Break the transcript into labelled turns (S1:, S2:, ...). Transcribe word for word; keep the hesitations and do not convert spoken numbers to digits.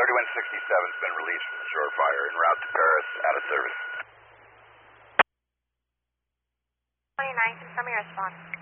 S1: thirty-one sixty-seven's been released from the shore fire en route to Paris, out of service.
S2: twenty-nine, confirm your response.